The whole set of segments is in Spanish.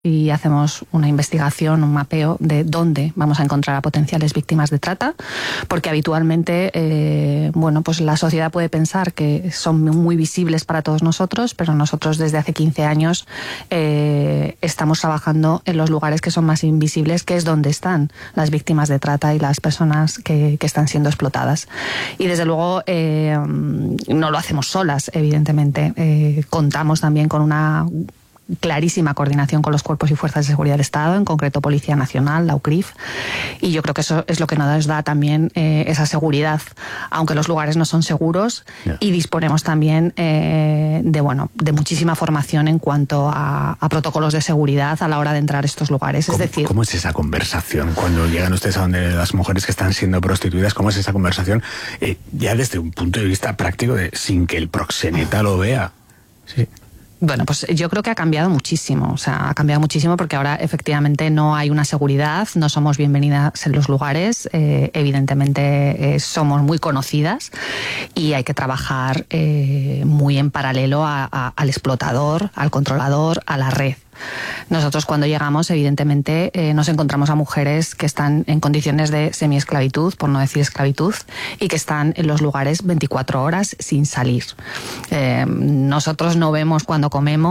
y hacemos una investigación, un mapeo de dónde vamos a encontrar a potenciales víctimas de trata, porque habitualmente, pues la sociedad puede pensar que son muy visibles para todos nosotros, pero nosotros desde hace 15 años estamos trabajando en los lugares que son más invisibles, que es donde están las víctimas de trata y las personas que están siendo explotadas. Y desde luego no lo hacemos solas, evidentemente. Contamos también con una clarísima coordinación con los cuerpos y fuerzas de seguridad del Estado, en concreto Policía Nacional, la UCRIF, y yo creo que eso es lo que nos da también esa seguridad, aunque los lugares no son seguros, y disponemos también de muchísima formación en cuanto a protocolos de seguridad a la hora de entrar a estos lugares. ¿Cómo es esa conversación cuando llegan ustedes a donde las mujeres que están siendo prostituidas? ¿Cómo es esa conversación ya desde un punto de vista práctico, sin que el proxeneta lo vea? Sí. Bueno, pues yo creo que ha cambiado muchísimo, porque ahora efectivamente no hay una seguridad, no somos bienvenidas en los lugares, evidentemente somos muy conocidas y hay que trabajar muy en paralelo al explotador, al controlador, a la red. Nosotros cuando llegamos, evidentemente, nos encontramos a mujeres que están en condiciones de semiesclavitud, por no decir esclavitud, y que están en los lugares 24 horas sin salir. Nosotros no vemos cuando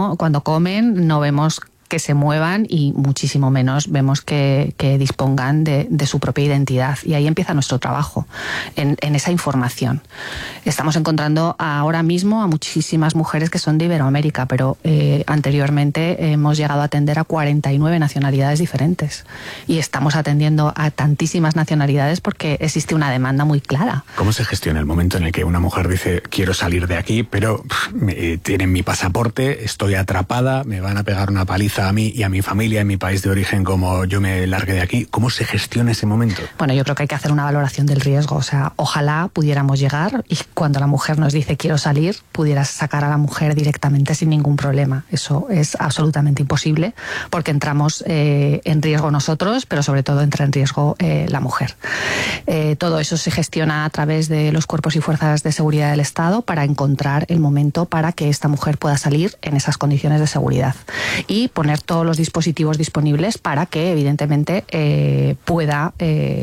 comen, no vemos que se muevan y muchísimo menos vemos que dispongan de su propia identidad. Y ahí empieza nuestro trabajo, en esa información. Estamos encontrando ahora mismo a muchísimas mujeres que son de Iberoamérica, pero anteriormente hemos llegado a atender a 49 nacionalidades diferentes. Y estamos atendiendo a tantísimas nacionalidades porque existe una demanda muy clara. ¿Cómo se gestiona el momento en el que una mujer dice, quiero salir de aquí, pero tienen mi pasaporte, estoy atrapada, me van a pegar una paliza a mí y a mi familia en mi país de origen como yo me largue de aquí? ¿Cómo se gestiona ese momento? Bueno, yo creo que hay que hacer una valoración del riesgo. O sea, ojalá pudiéramos llegar y cuando la mujer nos dice quiero salir, pudieras sacar a la mujer directamente sin ningún problema. Eso es absolutamente imposible porque entramos en riesgo nosotros, pero sobre todo entra en riesgo la mujer. Todo eso se gestiona a través de los cuerpos y fuerzas de seguridad del Estado para encontrar el momento para que esta mujer pueda salir en esas condiciones de seguridad y poner todos los dispositivos disponibles para que evidentemente pueda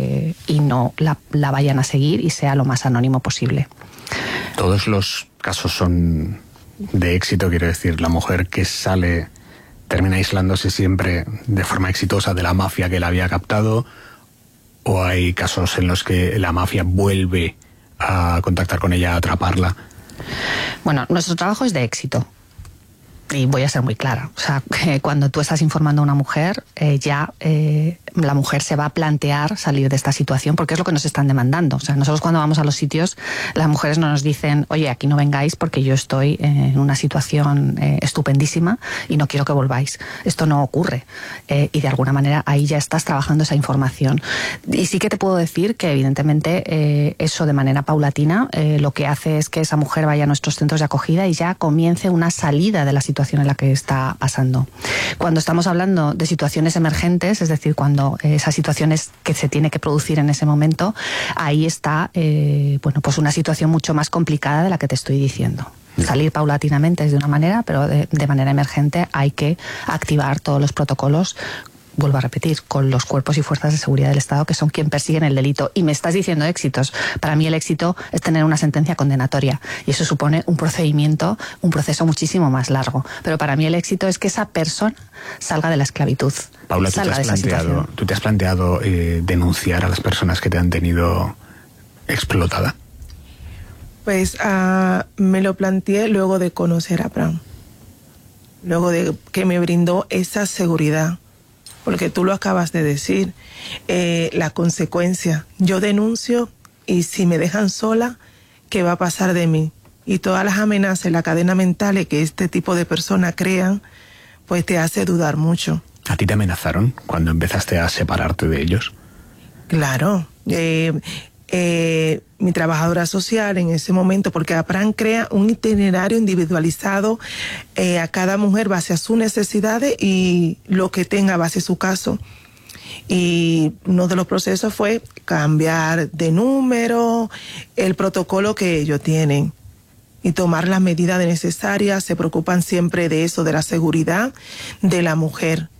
y no la vayan a seguir y sea lo más anónimo posible. Todos los casos son de éxito, quiero decir, la mujer que sale termina aislándose siempre de forma exitosa de la mafia que la había captado, o hay casos en los que la mafia vuelve a contactar con ella, a atraparla. Bueno, nuestro trabajo es de éxito. Y voy a ser muy clara, o sea, que cuando tú estás informando a una mujer, la mujer se va a plantear salir de esta situación porque es lo que nos están demandando. O sea, nosotros cuando vamos a los sitios, las mujeres no nos dicen, oye, aquí no vengáis porque yo estoy en una situación estupendísima y no quiero que volváis. Esto no ocurre. Y de alguna manera ahí ya estás trabajando esa información. Y sí que te puedo decir que evidentemente eso de manera paulatina lo que hace es que esa mujer vaya a nuestros centros de acogida y ya comience una salida de la situación en la que está pasando. Cuando estamos hablando de situaciones emergentes, es decir, cuando esas situaciones que se tiene que producir en ese momento, ahí está pues una situación mucho más complicada de la que te estoy diciendo. Salir paulatinamente es de una manera, pero de manera emergente hay que activar todos los protocolos, vuelvo a repetir, con los cuerpos y fuerzas de seguridad del Estado, que son quien persiguen el delito. Y me estás diciendo éxitos. Para mí el éxito es tener una sentencia condenatoria. Y eso supone un proceso muchísimo más largo. Pero para mí el éxito es que esa persona salga de la esclavitud. Paula, ¿tú te has planteado denunciar a las personas que te han tenido explotada? Pues me lo planteé luego de conocer a Abraham. Luego de que me brindó esa seguridad. Porque tú lo acabas de decir, la consecuencia. Yo denuncio y si me dejan sola, ¿qué va a pasar de mí? Y todas las amenazas, la cadena mental que este tipo de personas crean, pues te hace dudar mucho. ¿A ti te amenazaron cuando empezaste a separarte de ellos? Claro. Mi trabajadora social en ese momento, porque APRAN crea un itinerario individualizado a cada mujer base a sus necesidades y lo que tenga base a su caso. Y uno de los procesos fue cambiar de número, el protocolo que ellos tienen y tomar las medidas necesarias. Se preocupan siempre de eso, de la seguridad de la mujer.